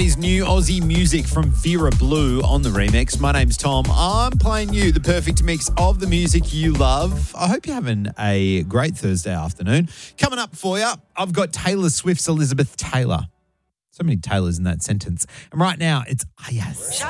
is new Aussie music from Vera Blue on the remix. My name's Tom. I'm playing you the perfect mix of the music you love. I hope you're having a great Thursday afternoon. Coming up for you, I've got Taylor Swift's Elizabeth Taylor. So many Taylors in that sentence. And right now, it's Ayaz.